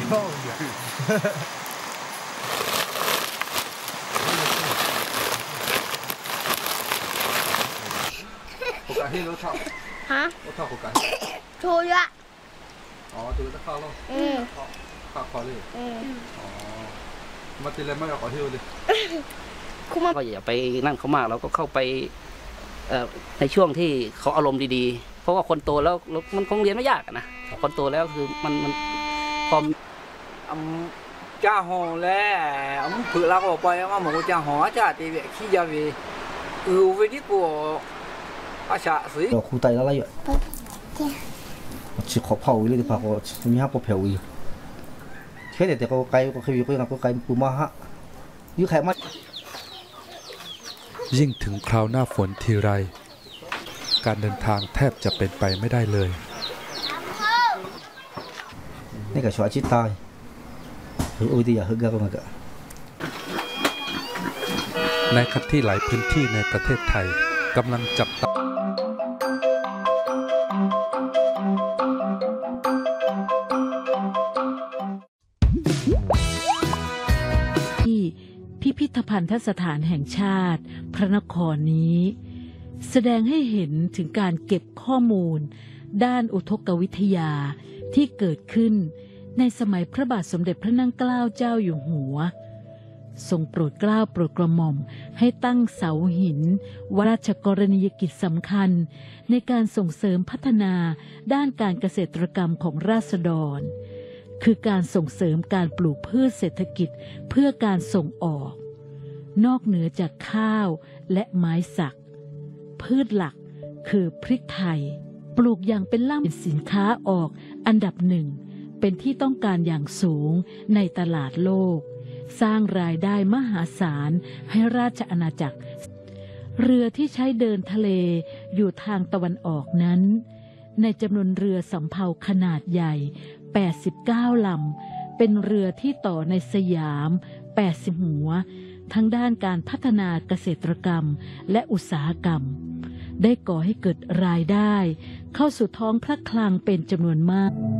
我感兴趣唱。 啊？ 我唱我感。 出去。 哦，这个在卡咯。卡เลยอ๋อมาตีอะไรไม่ขอเที่ยวเลยก็อย่าไปนั่นเขามากเราก็เข้าไปในช่วงที่เขาอารมณ์ดีๆเพราะว่าคนโตแล้วมันคงเรียนไม่ยากนะคนโตแล้วคือมันพอจ้าหอแล้วผือเราก็ไปว่าหมูจ้าหอจ้าตีเวขี้ยาวีไปที่กูอาชาสิเราคู่ไตแล้วอะไรอยู่chỉ khó phao đi phao cóมีห้าปอเผาอีกแค่แต่ก็ไกลก็เคยก็ไกลปูมาฮะยิ่งแข็งมากยิ่งถึงคราวหน้าฝนทีไรการเดินทางแทบจะเป็นไปไม่ได้เลยนี่ก็ชัวร์ชิดตายโอ้ยดีอ่ะฮึกก็มาก็ในขณะที่หลายพื้นที่ในประเทศไทยกำลังจับตาพิพิธภัณฑสถานแห่งชาติพระนครนี้แสดงให้เห็นถึงการเก็บข้อมูลด้านอุทกวิทยาที่เกิดขึ้นในสมัยพระบาทสมเด็จพระนั่งเกล้าเจ้าอยู่หัวทรงโปรดเกล้าโปรดกระหม่อมให้ตั้งเสาหินวราชกรณียกิจสำคัญในการส่งเสริมพัฒนาด้านการเกษตรกรรมของราษฎรคือการส่งเสริมการปลูกพืชเศรษฐกิจเพื่อการส่งออกนอกเหนือจากข้าวและไม้สักพืชหลักคือพริกไทยปลูกอย่างเป็นล่ำเป็นสินค้าออกอันดับหนึ่งเป็นที่ต้องการอย่างสูงในตลาดโลกสร้างรายได้มหาศาลให้ราชอาณาจักรเรือที่ใช้เดินทะเลอยู่ทางตะวันออกนั้นในจำนวนเรือสำเภาขนาดใหญ่89 ลำเป็นเรือที่ต่อในสยาม80 หัวทั้งด้านการพัฒนาเกษตรกรรมและอุตสาหกรรมได้ก่อให้เกิดรายได้เข้าสู่ท้องพระคลังเป็นจำนวนมาก